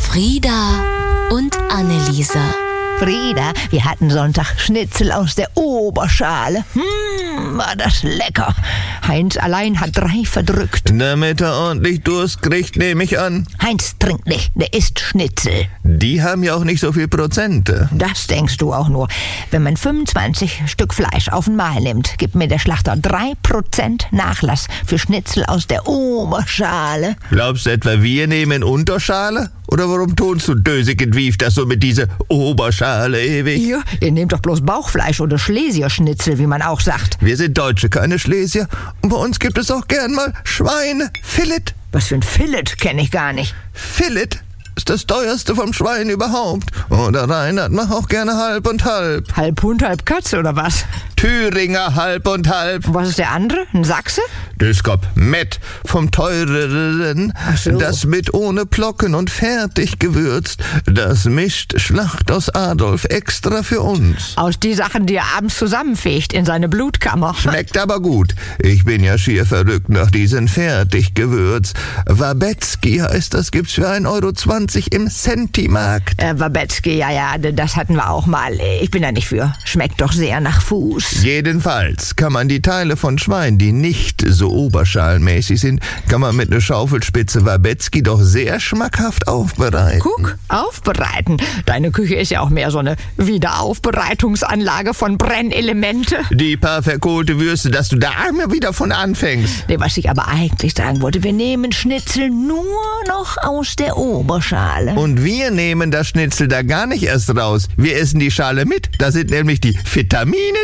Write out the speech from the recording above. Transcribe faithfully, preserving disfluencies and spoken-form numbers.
Frieda und Anneliese. Frieda, wir hatten Sonntag Schnitzel aus der Oberschale. Hm, war das lecker. Heinz allein hat drei verdrückt. Damit er ordentlich Durst kriegt, nehme ich an. Heinz trinkt nicht, der isst Schnitzel. Die haben ja auch nicht so viel Prozente. Das denkst du auch nur. Wenn man fünfundzwanzig Stück Fleisch auf einmal nimmt, gibt mir der Schlachter drei Prozent Nachlass für Schnitzel aus der Oberschale. Glaubst du etwa, wir nehmen Unterschale? Oder warum tonst du dösig und wief das so mit dieser Oberschale ewig? Ihr, ihr nehmt doch bloß Bauchfleisch oder Schlesierschnitzel, wie man auch sagt. Wir sind Deutsche, keine Schlesier. Und bei uns gibt es auch gern mal Schweine. Filet. Was für ein Filet, kenne ich gar nicht. Filet ist das teuerste vom Schwein überhaupt. Oder Reinhard macht auch gerne halb und halb. Halb Hund, halb Katze oder was? Thüringer halb und halb. Und was ist der andere? Ein Sachse? Das kommt Mett vom teureren. Ach so. Das mit ohne Plocken und fertig gewürzt. Das mischt Schlacht aus Adolf extra für uns. Aus die Sachen, die er abends zusammenfegt in seine Blutkammer. Schmeckt aber gut. Ich bin ja schier verrückt nach diesem Fertiggewürz. Wabetzky heißt das, gibt's für ein Euro zwanzig im Centimarkt. Äh, Wabetzky, ja, ja, das hatten wir auch mal. Ich bin da nicht für. Schmeckt doch sehr nach Fuß. Jedenfalls kann man die Teile von Schwein, die nicht so oberschalenmäßig sind, kann man mit einer Schaufelspitze Wabetzky doch sehr schmackhaft aufbereiten. Guck, aufbereiten. Deine Küche ist ja auch mehr so eine Wiederaufbereitungsanlage von Brennelemente. Die paar verkohlte Würste, dass du da immer wieder von anfängst. Nee, was ich aber eigentlich sagen wollte, wir nehmen Schnitzel nur noch aus der Oberschale. Und wir nehmen das Schnitzel da gar nicht erst raus. Wir essen die Schale mit. Da sind nämlich die Vitamine